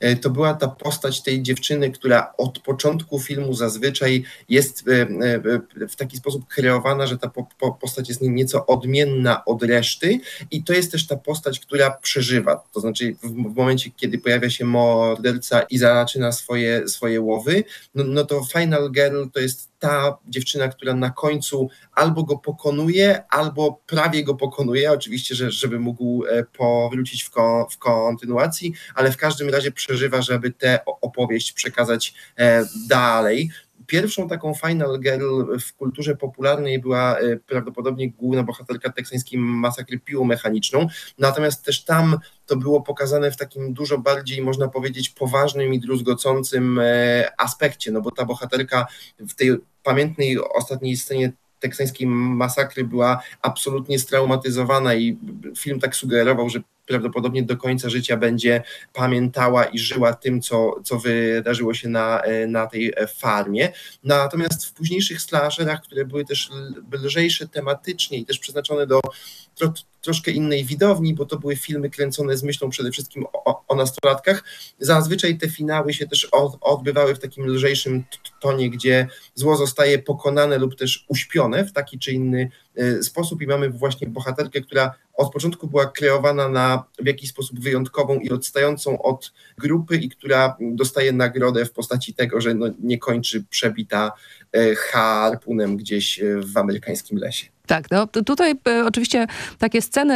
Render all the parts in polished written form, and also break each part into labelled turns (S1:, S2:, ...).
S1: to była ta postać tej dziewczyny, która od początku filmu zazwyczaj jest w taki sposób kreowana, że ta postać jest nieco odmienna od reszty i to jest też ta postać, która przeżywa. To znaczy w momencie, kiedy pojawia się morderca i zaczyna swoje łowy, no to Final Girl to jest ta dziewczyna, która na końcu albo go pokonuje, albo prawie go pokonuje, oczywiście, żeby mógł powrócić w kontynuacji, ale w każdym razie przeżywa, żeby tę opowieść przekazać dalej. Pierwszą taką Final Girl w kulturze popularnej była prawdopodobnie główna bohaterka teksańskiej masakry piłą mechaniczną, natomiast też tam to było pokazane w takim dużo bardziej, można powiedzieć, poważnym i druzgocącym aspekcie, no bo ta bohaterka w tej pamiętnej ostatniej scenie teksańskiej masakry była absolutnie straumatyzowana i film tak sugerował, że prawdopodobnie do końca życia będzie pamiętała i żyła tym, co wydarzyło się na tej farmie. Natomiast w późniejszych slasherach, które były też lżejsze tematycznie i też przeznaczone do troszkę innej widowni, bo to były filmy kręcone z myślą przede wszystkim o nastolatkach, zazwyczaj te finały się też odbywały w takim lżejszym tonie, gdzie zło zostaje pokonane lub też uśpione w taki czy inny sposób i mamy właśnie bohaterkę, która od początku była kreowana w jakiś sposób wyjątkową i odstającą od grupy i która dostaje nagrodę w postaci tego, że nie kończy przebita harpunem gdzieś w amerykańskim lesie.
S2: Tak, no tutaj oczywiście takie sceny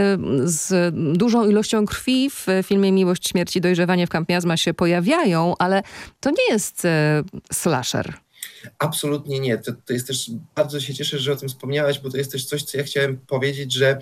S2: z dużą ilością krwi w filmie Miłość, śmierć i dojrzewanie w Camp Miazma się pojawiają, ale to nie jest slasher.
S1: Absolutnie nie. To jest też, bardzo się cieszę, że o tym wspomniałaś, bo to jest też coś, co ja chciałem powiedzieć, że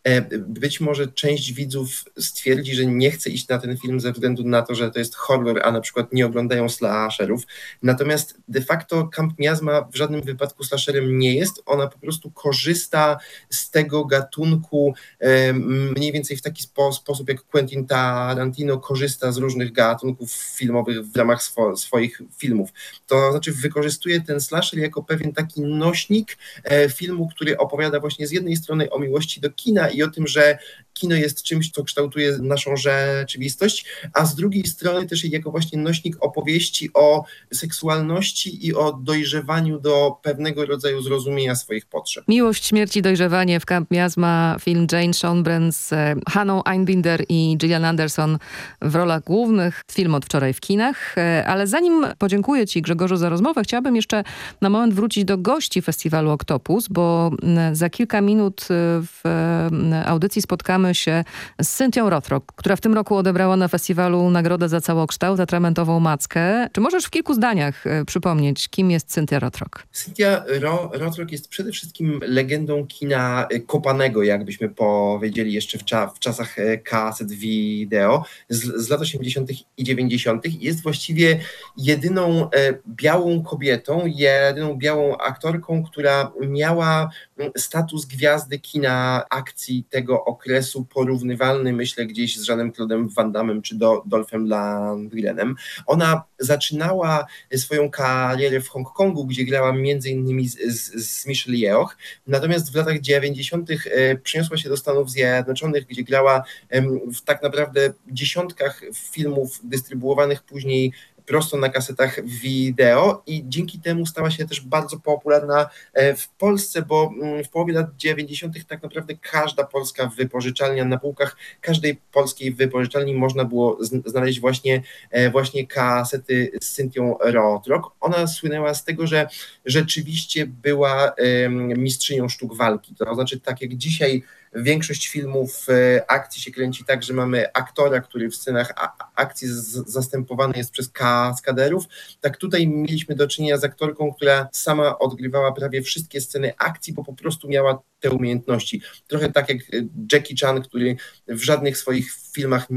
S1: być może część widzów stwierdzi, że nie chce iść na ten film ze względu na to, że to jest horror, a na przykład nie oglądają slasherów. Natomiast de facto Camp Miazma w żadnym wypadku slasherem nie jest. Ona po prostu korzysta z tego gatunku mniej więcej w taki sposób, jak Quentin Tarantino korzysta z różnych gatunków filmowych w ramach swoich filmów. To znaczy wykorzystuje ten slasher jako pewien taki nośnik filmu, który opowiada właśnie z jednej strony o miłości do kina i o tym, że kino jest czymś, co kształtuje naszą rzeczywistość, a z drugiej strony też jako właśnie nośnik opowieści o seksualności i o dojrzewaniu do pewnego rodzaju zrozumienia swoich potrzeb.
S2: Miłość, śmierć i dojrzewanie w Camp Miazma, film Jane Schonbrand z Hannah Einbinder i Gillian Anderson w rolach głównych. Film od wczoraj w kinach, ale zanim podziękuję Ci, Grzegorzu, za rozmowę, chciałabym jeszcze na moment wrócić do gości festiwalu Octopus, bo za kilka minut w audycji spotkamy się z Cynthią Rothrock, która w tym roku odebrała na festiwalu nagrodę za całokształt, atramentową mackę. Czy możesz w kilku zdaniach przypomnieć, kim jest Cynthia Rothrock?
S1: Cynthia Rothrock jest przede wszystkim legendą kina kopanego, jakbyśmy powiedzieli jeszcze w czasach kaset wideo z lat 80. i 90. Jest właściwie jedyną białą kobietą, jedyną białą aktorką, która miała status gwiazdy kina akcji tego okresu, porównywalny, myślę, gdzieś z Jeanem-Claude'em Van Damme czy Dolphem Lundgrenem. Ona zaczynała swoją karierę w Hongkongu, gdzie grała m.in. z Michelle Yeoh, natomiast w latach 90. przeniosła się do Stanów Zjednoczonych, gdzie grała w tak naprawdę dziesiątkach filmów dystrybuowanych później prosto na kasetach wideo i dzięki temu stała się też bardzo popularna w Polsce, bo w połowie lat 90. tak naprawdę każda polska wypożyczalnia, na półkach każdej polskiej wypożyczalni można było znaleźć właśnie kasety z Cynthią Rothrock. Ona słynęła z tego, że rzeczywiście była mistrzynią sztuk walki. To znaczy, tak jak dzisiaj większość filmów akcji się kręci tak, że mamy aktora, który w scenach akcji zastępowany jest przez kaskaderów. Tak tutaj mieliśmy do czynienia z aktorką, która sama odgrywała prawie wszystkie sceny akcji, bo po prostu miała te umiejętności. Trochę tak jak Jackie Chan, który w żadnych swoich filmach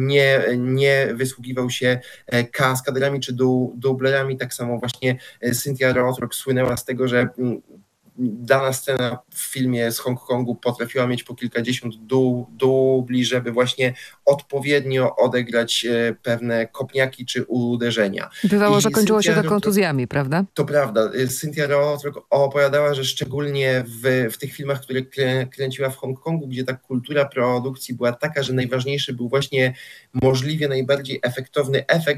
S1: nie wysługiwał się kaskaderami czy dublerami, tak samo właśnie Cynthia Rothrock słynęła z tego, że dana scena w filmie z Hongkongu potrafiła mieć po kilkadziesiąt dubli, żeby właśnie odpowiednio odegrać pewne kopniaki czy uderzenia.
S2: Bywało, że kończyło się to kontuzjami, prawda?
S1: To prawda. Cynthia Rothrock opowiadała, że szczególnie w tych filmach, które kręciła w Hongkongu, gdzie ta kultura produkcji była taka, że najważniejszy był właśnie możliwie najbardziej efektowny efekt,